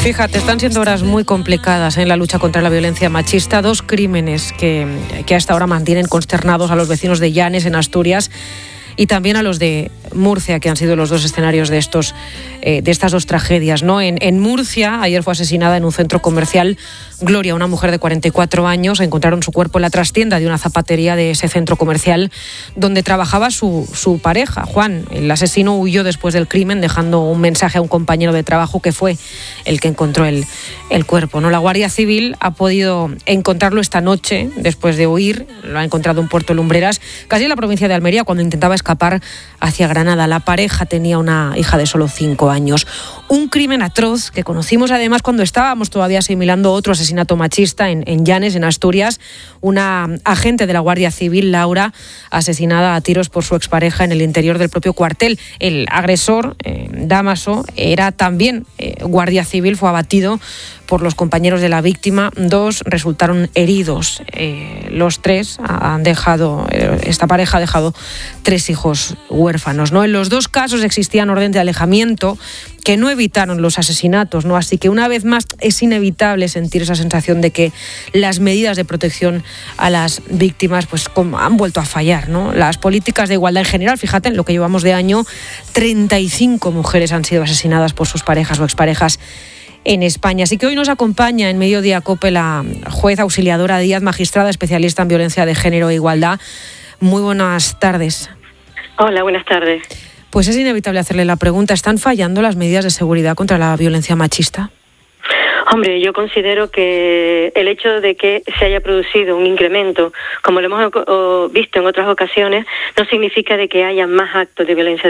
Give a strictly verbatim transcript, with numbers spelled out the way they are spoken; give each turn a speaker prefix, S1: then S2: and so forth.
S1: Fíjate, están siendo horas muy complicadas en la lucha contra la violencia machista. Dos crímenes que, que hasta ahora mantienen consternados a los vecinos de Llanes, en Asturias, y también a los de Murcia, que han sido los dos escenarios de estos eh, de estas dos tragedias, ¿no? En, en Murcia, ayer fue asesinada en un centro comercial Gloria, una mujer de cuarenta y cuatro años. Encontraron su cuerpo en la trastienda de una zapatería de ese centro comercial donde trabajaba su, su pareja, Juan. El asesino huyó después del crimen, dejando un mensaje a un compañero de trabajo que fue el que encontró el, el cuerpo, ¿no? La Guardia Civil ha podido encontrarlo esta noche, después de huir. Lo ha encontrado en Puerto Lumbreras, casi en la provincia de Almería, cuando intentaba escapar hacia Granada. La pareja tenía una hija de solo cinco años. Un crimen atroz que conocimos además cuando estábamos todavía asimilando otro asesinato machista en, en Llanes, en Asturias. Una agente de la Guardia Civil, Laura, asesinada a tiros por su expareja en el interior del propio cuartel. El agresor, eh, Dámaso, era también eh, Guardia Civil, fue abatido por los compañeros de la víctima. Dos resultaron heridos. Eh, los tres han dejado, eh, esta pareja ha dejado tres hijos huérfanos, ¿no? En los dos casos existían orden de alejamiento que no evitaron los asesinatos, ¿no? Así que una vez más es inevitable sentir esa sensación de que las medidas de protección a las víctimas pues como han vuelto a fallar, ¿no? Las políticas de igualdad en general, fíjate, en lo que llevamos de año, treinta y cinco mujeres han sido asesinadas por sus parejas o exparejas en España. Así que hoy nos acompaña en Mediodía COPE la juez auxiliadora Díaz, magistrada especialista en violencia de género e igualdad. Muy buenas tardes.
S2: Hola, buenas tardes.
S1: Pues es inevitable hacerle la pregunta, ¿están fallando las medidas de seguridad contra la violencia machista?
S2: Hombre, yo considero que el hecho de que se haya producido un incremento, como lo hemos visto en otras ocasiones, no significa de que haya más actos de violencia